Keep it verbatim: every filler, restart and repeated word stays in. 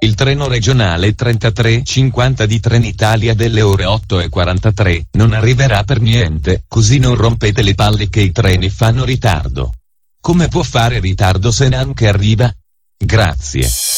Il treno regionale trentatré cinquanta di Trenitalia delle ore otto e quarantatré non arriverà per niente, così non rompete le palle che i treni fanno ritardo. Come può fare ritardo se neanche arriva? Grazie.